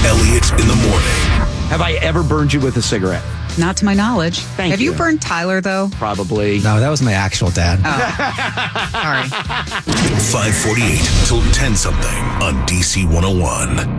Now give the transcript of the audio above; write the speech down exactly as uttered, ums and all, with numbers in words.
Elliott in the morning. Have I ever burned you with a cigarette? Not to my knowledge. Thank Have you. you burned Tyler, though? Probably. No, that was my actual dad. Oh. Sorry. five forty-eight till ten something on D C one oh one.